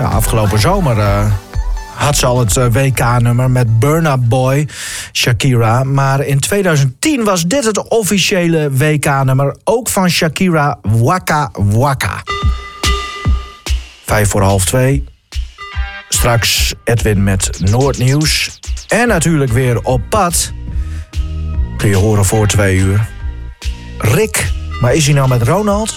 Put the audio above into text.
Ja, afgelopen zomer had ze al het WK-nummer met Burna Boy, Shakira. Maar in 2010 was dit het officiële WK-nummer, ook van Shakira, Waka Waka. 2:55. Straks Edwin met Noordnieuws. En natuurlijk weer op pad. Kun je horen voor 2 uur. Rick, maar is hij nou met Ronald?